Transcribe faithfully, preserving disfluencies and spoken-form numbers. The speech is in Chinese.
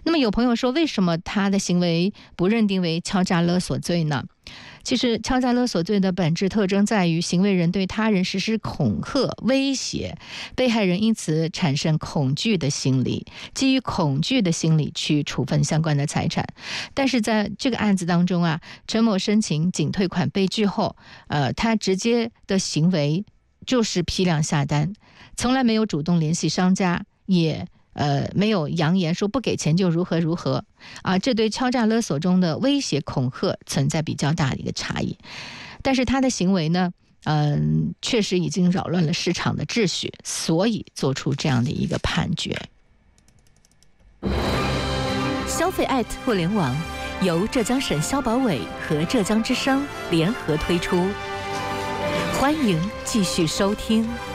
那么有朋友说，为什么他的行为不认定为敲诈勒索罪呢？其实敲诈勒索罪的本质特征在于行为人对他人实施恐吓、威胁，被害人因此产生恐惧的心理，基于恐惧的心理去处分相关的财产。但是在这个案子当中啊，陈某申请仅退款被拒后，呃，他直接的行为就是批量下单，从来没有主动联系商家，也呃，没有扬言说不给钱就如何如何啊，这对敲诈勒索中的威胁恐吓存在比较大的一个差异。但是他的行为呢，嗯，确实已经扰乱了市场的秩序，所以做出这样的一个判决。 消费爱互联网由浙江省消保委和浙江之声联合推出，欢迎继续收听。